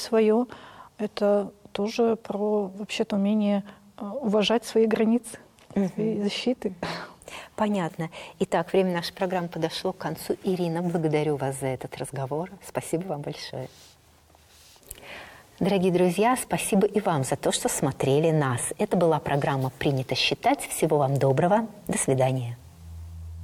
свое. Это тоже про вообще-то умение уважать свои границы и защиты. Понятно. Итак, время нашей программы подошло к концу. Ирина, благодарю вас за этот разговор. Спасибо вам большое. Дорогие друзья, спасибо и вам за то, что смотрели нас. Это была программа «Принято считать». Всего вам доброго. До свидания.